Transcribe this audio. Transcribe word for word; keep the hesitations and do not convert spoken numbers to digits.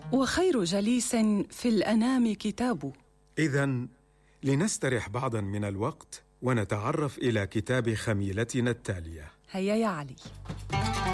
وخير جليس في الأنام كتابه. إذن لنسترح بعضا من الوقت ونتعرف إلى كتاب خميلتنا التالية. هيا يا علي.